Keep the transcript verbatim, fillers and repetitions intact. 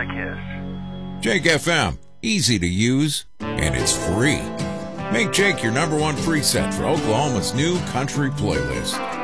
a kiss. Jake F M, easy to use, and it's free. Make Jake your number one preset for Oklahoma's new country playlist.